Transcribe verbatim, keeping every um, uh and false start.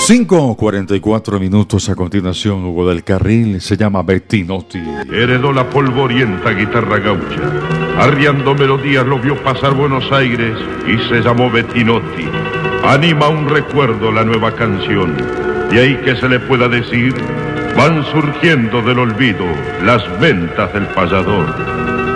cinco cuarenta y cuatro minutos a continuación. Hugo del Carril se llama Bettinotti. Heredó la polvorienta guitarra gaucha. Arriando melodías lo vio pasar Buenos Aires y se llamó Bettinotti. Anima un recuerdo la nueva canción. De ahí que se le pueda decir, van surgiendo del olvido las ventas del payador.